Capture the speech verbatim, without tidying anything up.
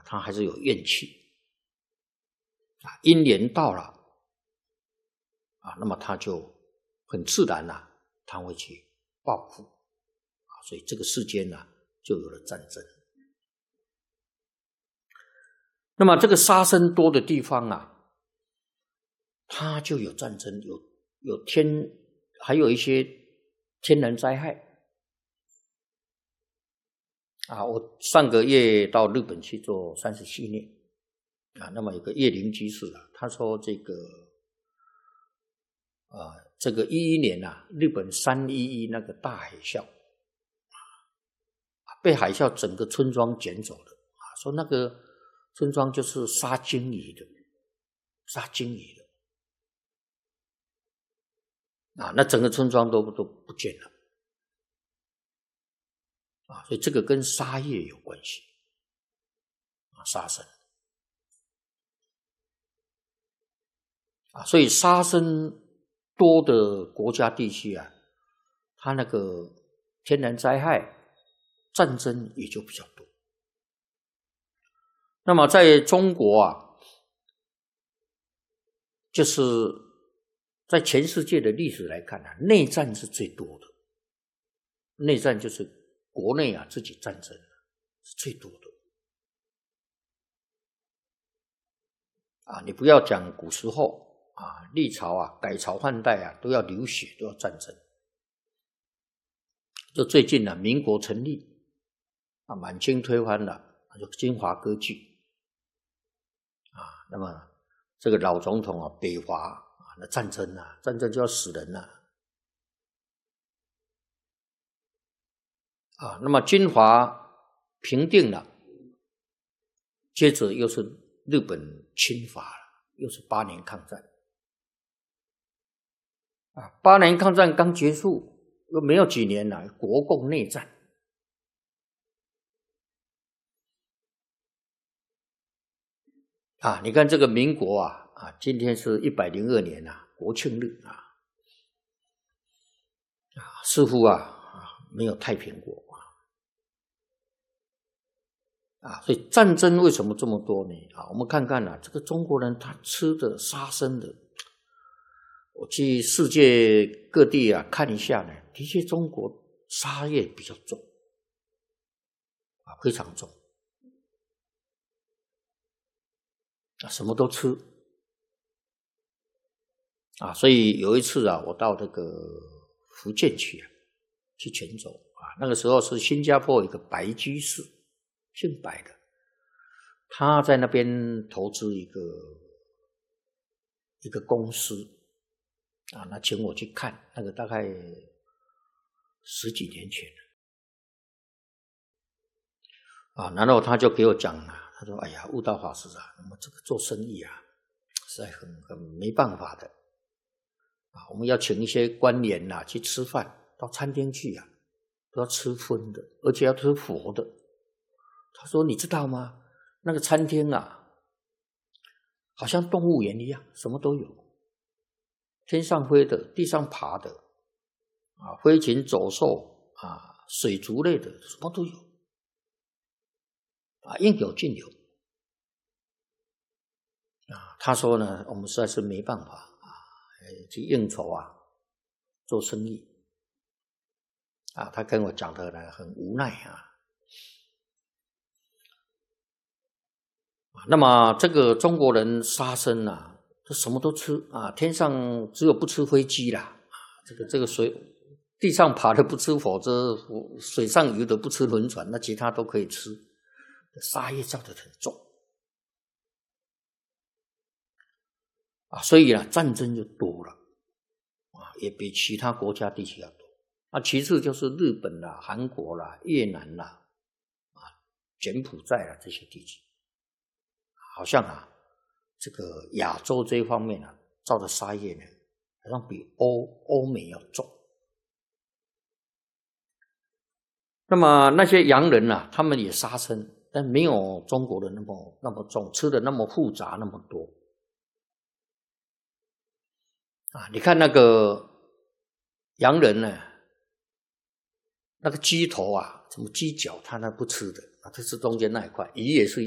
他还是有怨气啊，因缘到了啊，那么他就很自然啦、啊，他会去报复啊，所以这个世间呢、啊、就有了战争。那么这个杀生多的地方啊，它就有战争，有有天，还有一些天然灾害啊。我上个月到日本去做三十系列啊，那么有个叶灵居士啊，他说这个啊，这个一一年啊，日本三一一那个大海啸啊，被海啸整个村庄卷走了啊，说那个村庄就是杀鲸鱼的，杀鲸鱼的啊，那整个村庄都都不见了啊，所以这个跟杀业有关系啊，杀生啊，所以杀生多的国家地区啊，它那个天然灾害、战争也就比较多。那么在中国啊，就是在全世界的历史来看啊，内战是最多的。内战就是国内啊自己战争是最多的啊。你不要讲古时候啊，历朝啊、改朝换代啊，都要流血，都要战争。就最近啊，民国成立啊，满清推翻了，就金华割据啊，那么这个老总统啊，北伐啊，那战争啊，战争就要死人了啊。那么金华平定了，接着又是日本侵华了，又是八年抗战啊。八年抗战刚结束，又没有几年了，国共内战。啊，你看这个民国啊，啊，今天是一百零二年啊，国庆日啊，啊，似乎啊，啊没有太平过啊，啊，所以战争为什么这么多呢？啊，我们看看啊，这个中国人他吃的杀生的，我去世界各地啊看一下呢，的确中国杀业比较重，啊，非常重。啊，什么都吃啊，所以有一次啊，我到这个福建去啊，去泉州啊，那个时候是新加坡一个白居士，姓白的，他在那边投资一个一个公司啊，那请我去看，那个大概十几年前了啊，然后他就给我讲啊。他说：“哎呀，悟道法师啊，那么这个做生意啊，实在很很没办法的啊。我们要请一些官员呐、啊、去吃饭，到餐厅去啊，都要吃荤的，而且要吃佛的。”他说：“你知道吗？那个餐厅啊，好像动物园一样，什么都有，天上飞的，地上爬的，啊，飞禽走兽啊，水族类的，什么都有。”啊，应有尽有啊！他说呢，我们实在是没办法啊，去应酬啊，做生意啊。他跟我讲的呢，很无奈啊。那么这个中国人杀生啊，他什么都吃啊，天上只有不吃飞机啦，啊，这个这个水地上爬的不吃火车，水上游的不吃轮船，那其他都可以吃。杀业造得很重啊，所以呢，战争就多了啊，也比其他国家地区要多。啊，其次就是日本啦、韩国啦、越南啦、啊柬埔寨啦这些地区，好像啊，这个亚洲这一方面啊，造的杀业呢，好像比欧欧美要重。那么那些洋人啊，他们也杀生。但没有中国的那么那么重，吃的那么复杂那么多啊！你看那个洋人呢，那个鸡头啊，什么鸡脚，他那不吃的啊，他吃中间那一块，鱼也是。